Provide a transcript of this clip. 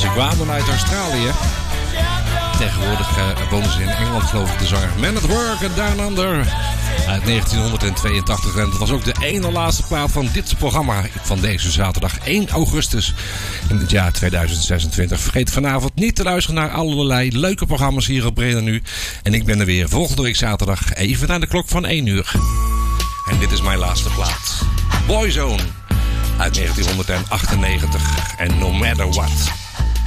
Ze kwamen uit Australië. Tegenwoordig wonen ze in Engeland, geloof ik, de zanger Man at Work en Down Under uit 1982. En dat was ook de ene laatste plaat van dit programma van deze zaterdag 1 augustus in het jaar 2026. Vergeet vanavond niet te luisteren naar allerlei leuke programma's hier op Breda Nu. En ik ben er weer volgende week zaterdag even na de klok van 1 uur. En dit is mijn laatste plaat. Boyzone uit 1998 en No Matter What.